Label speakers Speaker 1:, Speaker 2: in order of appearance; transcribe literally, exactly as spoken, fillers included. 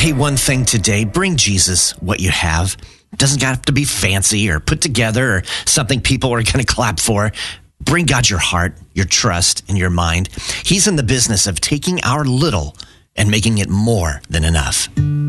Speaker 1: Hey, one thing today, bring Jesus what you have. It doesn't have to be fancy or put together or something people are going to clap for. Bring God your heart, your trust, and your mind. He's in the business of taking our little and making it more than enough.